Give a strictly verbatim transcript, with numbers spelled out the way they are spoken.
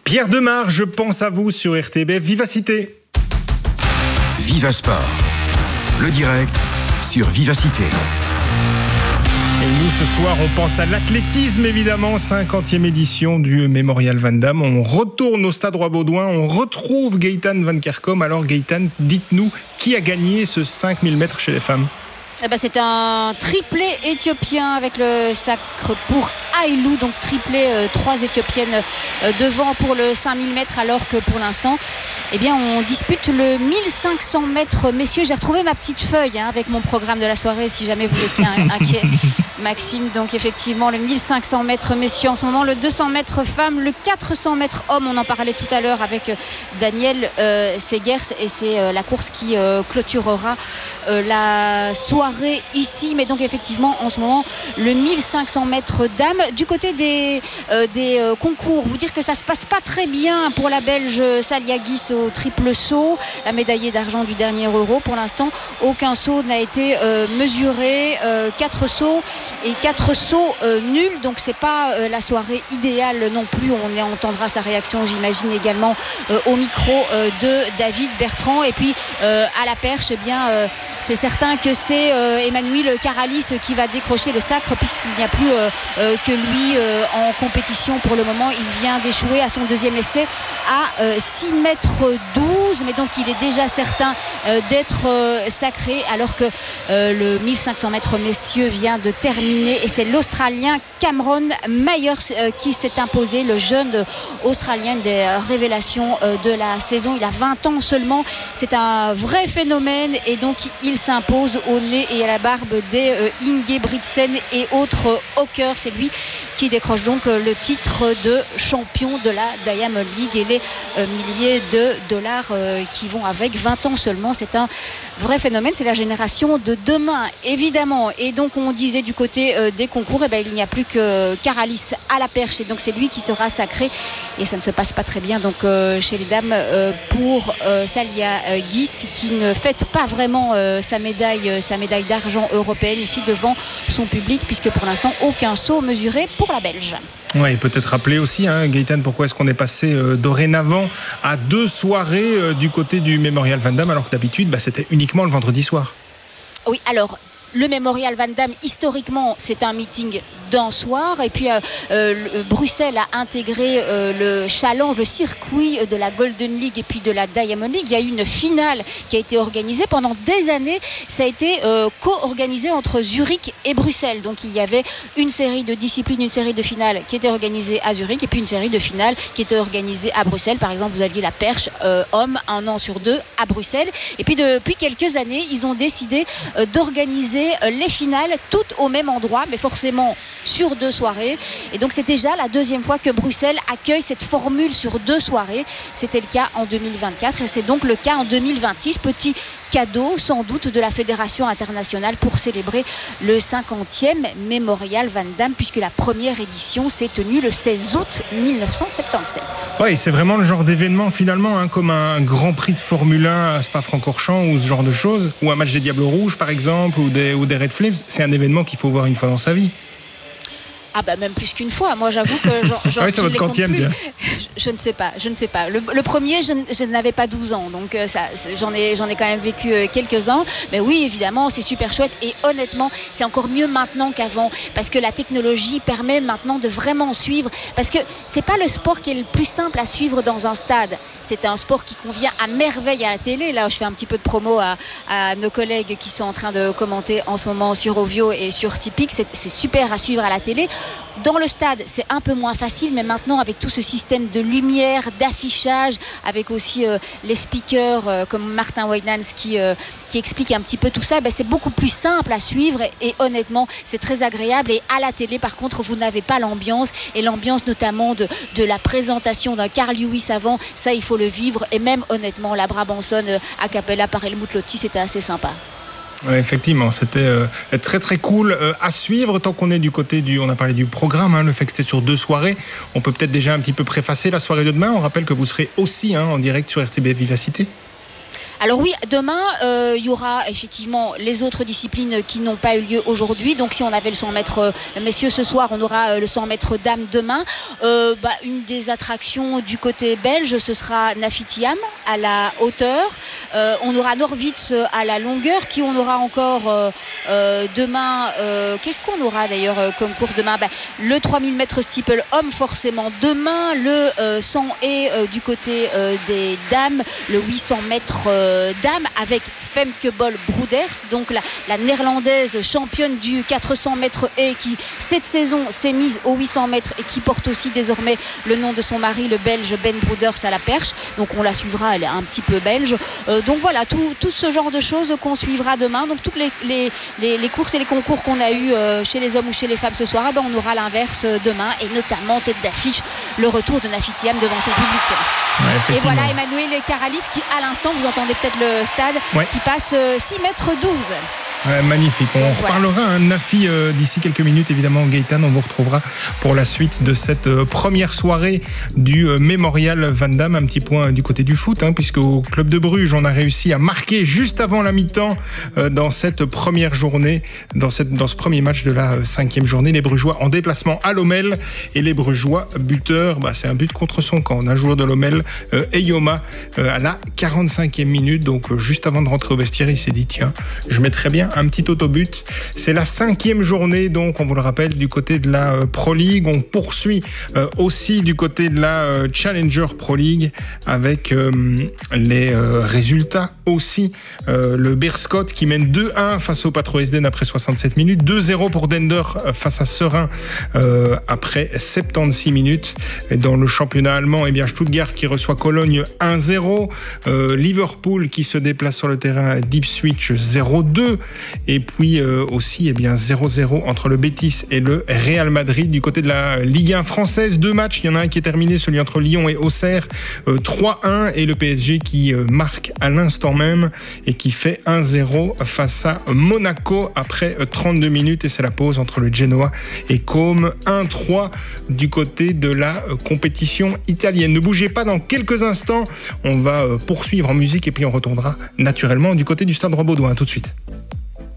Pierre Demar, je pense à vous sur R T B F Vivacité. Viva Sport, le direct sur Vivacité. Et nous, ce soir, on pense à l'athlétisme, évidemment, cinquantième édition du Mémorial Van Damme. On retourne au Stade Roi-Baudouin, on retrouve Gaëtan Van Kerkhom. Alors Gaëtan, dites-nous, qui a gagné ce cinq mille mètres chez les femmes ? Eh ben, c'est un triplé éthiopien avec le sacre pour Aïlou, donc triplé, euh, trois éthiopiennes euh, devant pour le cinq mille mètres, alors que pour l'instant eh bien, on dispute le mille cinq cents mètres messieurs. J'ai retrouvé ma petite feuille hein, avec mon programme de la soirée si jamais vous étiez inquiet Maxime. Donc effectivement le mille cinq cents mètres messieurs en ce moment, le deux cents mètres femmes, le quatre cents mètres hommes, on en parlait tout à l'heure avec Daniel euh, Segers, et c'est euh, la course qui euh, clôturera euh, la soirée ici. Mais donc effectivement en ce moment le mille cinq cents mètres dames. Du côté des, euh, des euh, concours, vous dire que ça se passe pas très bien pour la Belge Salia Guis au triple saut, la médaillée d'argent du dernier Euro. Pour l'instant aucun saut n'a été euh, mesuré, euh, quatre sauts et quatre sauts euh, nuls, donc c'est pas euh, la soirée idéale non plus. On entendra sa réaction j'imagine également euh, au micro euh, de David Bertrand. Et puis euh, à la perche, eh bien euh, c'est certain que c'est euh, Emmanuel Caralis qui va décrocher le sacre, puisqu'il n'y a plus euh, euh, que lui euh, en compétition pour le moment. Il vient d'échouer à son deuxième essai à euh, six mètres douze, mais donc il est déjà certain euh, d'être euh, sacré, alors que euh, le mille cinq cents mètres messieurs vient de terminer, et c'est l'Australien Cameron Myers euh, qui s'est imposé, le jeune Australien, des révélations euh, de la saison. Il a vingt ans seulement, c'est un vrai phénomène, et donc il s'impose au nez et à la barbe des euh, Ingebrigtsen et autres hawkers. C'est lui qui décroche donc euh, le titre de champion de la Diamond League et les euh, milliers de dollars euh, qui vont avec. Vingt ans seulement, c'est un vrai phénomène, c'est la génération de demain évidemment. Et donc on disait du côté euh, des concours, eh ben, il n'y a plus que Caralis à la perche, et donc c'est lui qui sera sacré, et ça ne se passe pas très bien donc euh, chez les dames euh, pour euh, Salia euh, Guis, qui ne fête pas vraiment euh, sa médaille euh, sa médaille d'argent européenne ici devant son public, puisque pour l'instant aucun saut mesuré pour la Belge. Oui, peut-être rappeler aussi, hein, Gaëtan, pourquoi est-ce qu'on est passé euh, dorénavant à deux soirées euh, du côté du Mémorial Van Damme, alors que d'habitude bah, c'était uniquement le vendredi soir. Oui, alors le Mémorial Van Damme, historiquement, c'est un meeting d'un soir. Et puis, euh, euh, Bruxelles a intégré euh, le challenge, le circuit de la Golden League et puis de la Diamond League. Il y a eu une finale qui a été organisée. Pendant des années, ça a été euh, co-organisé entre Zurich et Bruxelles. Donc, il y avait une série de disciplines, une série de finales qui était organisée à Zurich, et puis une série de finales qui était organisée à Bruxelles. Par exemple, vous aviez la perche euh, homme un an sur deux à Bruxelles. Et puis, depuis quelques années, ils ont décidé euh, d'organiser les finales toutes au même endroit, mais forcément sur deux soirées. Et donc c'est déjà la deuxième fois que Bruxelles accueille cette formule sur deux soirées. C'était le cas en deux mille vingt-quatre, et c'est donc le cas en deux mille vingt-six. Petit cadeau sans doute de la Fédération internationale pour célébrer le cinquantième Mémorial Van Damme, puisque la première édition s'est tenue le seize août mille neuf cent soixante-dix-sept. Oui, c'est vraiment le genre d'événement finalement, hein, comme un Grand Prix de Formule un à Spa-Francorchamps ou ce genre de choses, ou un match des Diables Rouges par exemple, ou des, ou des Red Flames. C'est un événement qu'il faut voir une fois dans sa vie. Ah bah même plus qu'une fois. Moi j'avoue que j'en, j'en, ah oui, c'est votre quantième, tiens. Je ne sais pas, je ne sais pas. Le, le premier, je, je n'avais pas douze ans, donc ça, j'en ai, j'en ai quand même vécu quelques-uns. Mais oui, évidemment, c'est super chouette, et honnêtement, c'est encore mieux maintenant qu'avant, parce que la technologie permet maintenant de vraiment suivre. Parce que c'est pas le sport qui est le plus simple à suivre dans un stade. C'est un sport qui convient à merveille à la télé. Là, je fais un petit peu de promo à, à nos collègues qui sont en train de commenter en ce moment sur Ovio et sur Tipeee. C'est, c'est super à suivre à la télé. Dans le stade, c'est un peu moins facile, mais maintenant avec tout ce système de lumière, d'affichage, avec aussi euh, les speakers euh, comme Martin Weidnans qui, euh, qui explique un petit peu tout ça, ben, c'est beaucoup plus simple à suivre, et, et honnêtement, c'est très agréable. Et à la télé, par contre, vous n'avez pas l'ambiance, et l'ambiance notamment de, de la présentation d'un Carl Lewis avant, ça il faut le vivre. Et même honnêtement, la Brabanson euh, a cappella par Helmut Lotti, c'était assez sympa. Ouais, effectivement, c'était euh, très très cool euh, à suivre. Tant qu'on est du côté du, on a parlé du programme, hein, le fait que c'était sur deux soirées, on peut peut-être déjà un petit peu préfacer la soirée de demain. On rappelle que vous serez aussi hein, en direct sur R T B F Vivacité. Alors oui, demain, euh, il y aura effectivement les autres disciplines qui n'ont pas eu lieu aujourd'hui. Donc si on avait le cent mètres euh, messieurs ce soir, on aura euh, le cent mètres dames demain. Euh, bah, une des attractions du côté belge, ce sera Nafitiam à la hauteur. Euh, on aura Norwitz à la longueur. Qui on aura encore euh, euh, demain euh, Qu'est-ce qu'on aura d'ailleurs euh, comme course demain? bah, Le trois mille mètres steeple homme forcément demain. Le euh, cent et euh, du côté euh, des dames. Le huit cents mètres euh, dames avec Femke Bol Broeders, donc la, la néerlandaise championne du quatre cents mètres et qui cette saison s'est mise au huit cents mètres et qui porte aussi désormais le nom de son mari, le belge Ben Broeders à la perche. Donc on la suivra, elle est un petit peu belge. Euh, donc voilà, tout, tout ce genre de choses qu'on suivra demain. Donc toutes les, les, les, les courses et les concours qu'on a eu euh, chez les hommes ou chez les femmes ce soir, eh ben on aura l'inverse demain et notamment tête d'affiche le retour de Nafitiam devant son public. Ouais, et voilà Emmanuel Caralis qui à l'instant, vous entendez peut-être le stade, ouais. qui passe six mètres douze. Ouais, magnifique. On voilà. reparlera un Nafi euh, d'ici quelques minutes, évidemment, Gaëtan. On vous retrouvera pour la suite de cette euh, première soirée du euh, Mémorial Van Damme. Un petit point du côté du foot, hein, puisque au Club de Bruges, on a réussi à marquer juste avant la mi-temps euh, dans cette première journée, dans, cette, dans ce premier match de la euh, cinquième journée. Les Brugeois en déplacement à Lommel et les Brugeois buteurs, bah, c'est un but contre son camp. Un joueur de Lommel, euh, Eyoma, euh, à la quarante-cinquième minute. Donc, euh, juste avant de rentrer au vestiaire, il s'est dit, tiens, je mettrais bien un petit autobut. C'est la cinquième journée, donc on vous le rappelle, du côté de la euh, Pro League. On poursuit euh, aussi du côté de la euh, Challenger Pro League avec euh, les euh, résultats aussi. Euh, le Beerscott qui mène deux un face au Patro Esden après soixante-sept minutes, deux zéro pour Dender face à Serein euh, après soixante-seize minutes. Et dans le championnat allemand, eh bien Stuttgart qui reçoit Cologne un zéro, euh, Liverpool qui se déplace sur le terrain d'Ipswich zéro deux. Et puis euh, aussi eh bien, zéro zéro entre le Betis et le Real Madrid. Du côté de la Ligue un française, deux matchs. Il y en a un qui est terminé, celui entre Lyon et Auxerre, euh, trois un. Et le P S G qui euh, marque à l'instant même et qui fait un zéro face à Monaco après euh, trente-deux minutes. Et c'est la pause entre le Genoa et Côme. un trois du côté de la euh, compétition italienne. Ne bougez pas, dans quelques instants. On va euh, poursuivre en musique et puis on retournera naturellement du côté du Stade Roi-Baudouin. À tout de suite.